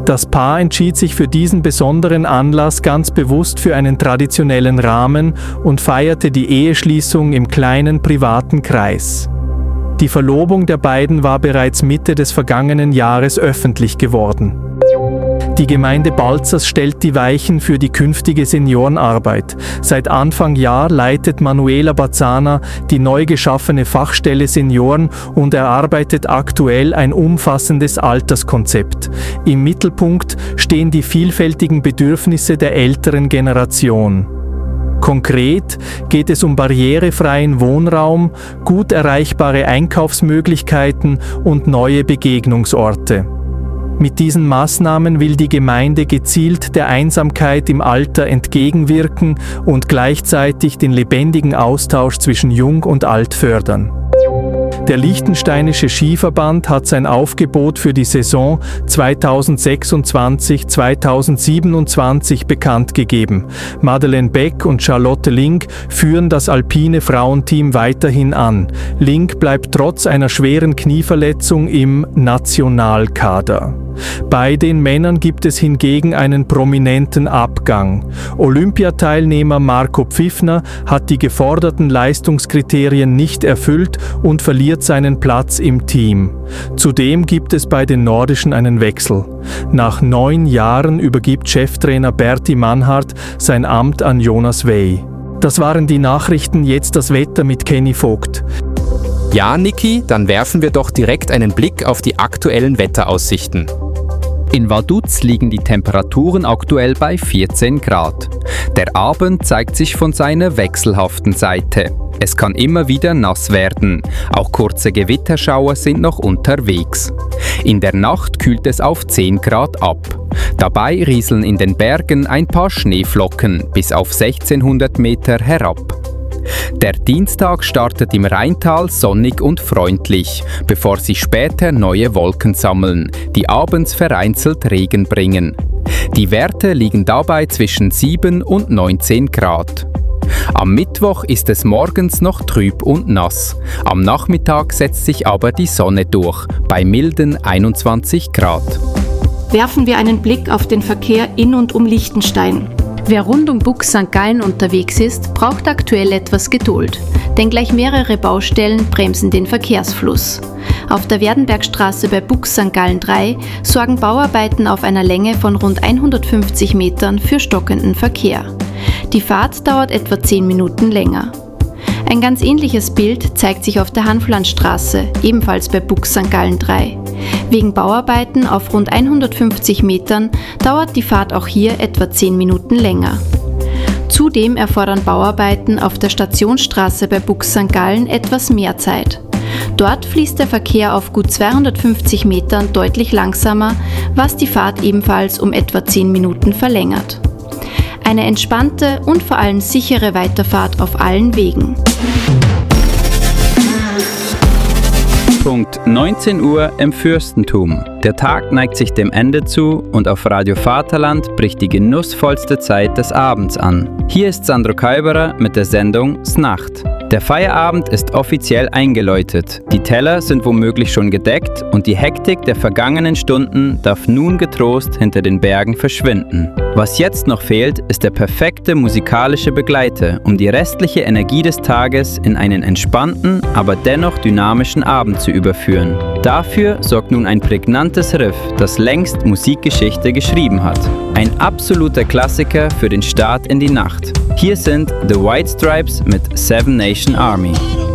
Das Paar entschied sich für diesen besonderen Anlass ganz bewusst für einen traditionellen Rahmen und feierte die Eheschließung im kleinen privaten Kreis. Die Verlobung der beiden war bereits Mitte des vergangenen Jahres öffentlich geworden. Die Gemeinde Balzers stellt die Weichen für die künftige Seniorenarbeit. Seit Anfang Jahr leitet Manuela Bazzana die neu geschaffene Fachstelle Senioren und erarbeitet aktuell ein umfassendes Alterskonzept. Im Mittelpunkt stehen die vielfältigen Bedürfnisse der älteren Generation. Konkret geht es um barrierefreien Wohnraum, gut erreichbare Einkaufsmöglichkeiten und neue Begegnungsorte. Mit diesen Maßnahmen will die Gemeinde gezielt der Einsamkeit im Alter entgegenwirken und gleichzeitig den lebendigen Austausch zwischen Jung und Alt fördern. Der Liechtensteinische Skiverband hat sein Aufgebot für die Saison 2026/2027 bekannt gegeben. Madeleine Beck und Charlotte Link führen das alpine Frauenteam weiterhin an. Link bleibt trotz einer schweren Knieverletzung im Nationalkader. Bei den Männern gibt es hingegen einen prominenten Abgang. Olympiateilnehmer Marco Pfiffner hat die geforderten Leistungskriterien nicht erfüllt und verliert seinen Platz im Team. Zudem gibt es bei den Nordischen einen Wechsel. Nach 9 Jahren übergibt Cheftrainer Berti Mannhardt sein Amt an Jonas Wey. Das waren die Nachrichten, jetzt das Wetter mit Kenny Vogt. Ja, Niki, dann werfen wir doch direkt einen Blick auf die aktuellen Wetteraussichten. In Vaduz liegen die Temperaturen aktuell bei 14 Grad. Der Abend zeigt sich von seiner wechselhaften Seite. Es kann immer wieder nass werden. Auch kurze Gewitterschauer sind noch unterwegs. In der Nacht kühlt es auf 10 Grad ab. Dabei rieseln in den Bergen ein paar Schneeflocken bis auf 1600 Meter herab. Der Dienstag startet im Rheintal sonnig und freundlich, bevor sich später neue Wolken sammeln, die abends vereinzelt Regen bringen. Die Werte liegen dabei zwischen 7 und 19 Grad. Am Mittwoch ist es morgens noch trüb und nass. Am Nachmittag setzt sich aber die Sonne durch, bei milden 21 Grad. Werfen wir einen Blick auf den Verkehr in und um Liechtenstein. Wer rund um Bux St. Gallen unterwegs ist, braucht aktuell etwas Geduld, denn gleich mehrere Baustellen bremsen den Verkehrsfluss. Auf der Werdenbergstraße bei Bux St. Gallen 3 sorgen Bauarbeiten auf einer Länge von rund 150 Metern für stockenden Verkehr. Die Fahrt dauert etwa 10 Minuten länger. Ein ganz ähnliches Bild zeigt sich auf der Hanflandstraße, ebenfalls bei Bux St. Gallen 3. Wegen Bauarbeiten auf rund 150 Metern dauert die Fahrt auch hier etwa 10 Minuten länger. Zudem erfordern Bauarbeiten auf der Stationsstraße bei Bux St. Gallen etwas mehr Zeit. Dort fließt der Verkehr auf gut 250 Metern deutlich langsamer, was die Fahrt ebenfalls um etwa 10 Minuten verlängert. Eine entspannte und vor allem sichere Weiterfahrt auf allen Wegen. Punkt 19 Uhr im Fürstentum. Der Tag neigt sich dem Ende zu und auf Radio Vaterland bricht die genussvollste Zeit des Abends an. Hier ist Sandro Kalberer mit der Sendung Snacht. Der Feierabend ist offiziell eingeläutet. Die Teller sind womöglich schon gedeckt und die Hektik der vergangenen Stunden darf nun getrost hinter den Bergen verschwinden. Was jetzt noch fehlt, ist der perfekte musikalische Begleiter, um die restliche Energie des Tages in einen entspannten, aber dennoch dynamischen Abend zu überführen. Dafür sorgt nun ein prägnantes Riff, das längst Musikgeschichte geschrieben hat. Ein absoluter Klassiker für den Start in die Nacht. Hier sind The White Stripes mit Seven Nation Army.